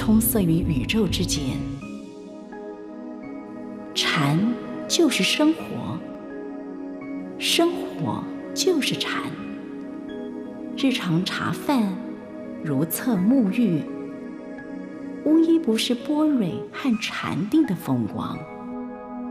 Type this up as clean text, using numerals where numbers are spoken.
充塞于宇宙之间。禅就是生活，生活就是禅。日常茶饭，如厕沐浴，无一不是般若和禅定的风光。